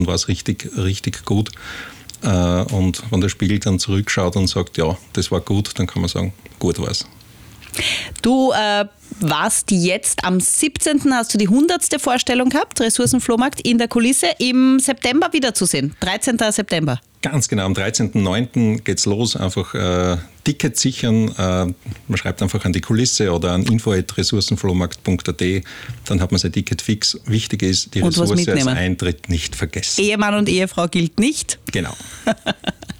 war es richtig, richtig gut. Und wenn der Spiegel dann zurückschaut und sagt, ja, das war gut, dann kann man sagen, gut war es. Du warst jetzt am 17. hast du die 100. Vorstellung gehabt, Ressourcenflohmarkt in der Kulisse, im September wiederzusehen, 13. September. Ganz genau, am 13.09. geht's los, einfach Ticket sichern, man schreibt einfach an die Kulisse oder an info@ressourcenflohmarkt.at, dann hat man sein Ticket fix. Wichtig ist, die Ressource als Eintritt nicht vergessen. Ehemann und Ehefrau gilt nicht. Genau.